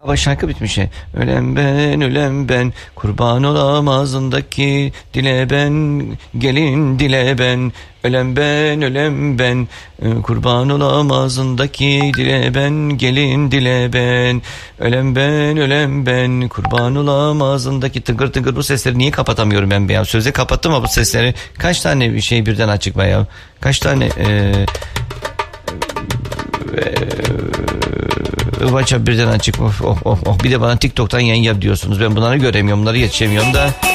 Ama şarkı bitmiş ya. Ölen ben, kurban olam ağzındaki dile ben, gelin dile ben. Ölen ben, kurban olam ağzındaki dile ben, gelin dile ben. Ölen ben, kurban olam ağzındaki tıngır tıngır bu sesleri niye kapatamıyorum ben be ya? Sözde kapattım ama bu sesleri kaç tane bir şey birden açık be ya? Kaç tane WhatsApp birden açık. Oh. Bir de bana TikTok'tan yayın yap diyorsunuz. Ben bunları göremiyorum. Bunları yetişemiyorum da.